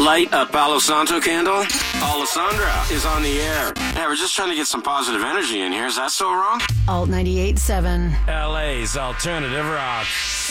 Light a Palo Santo candle? Alessandra is on the air. Yeah, we're just trying to get some positive energy in here. Is that so wrong? Alt 98.7. LA's alternative rock.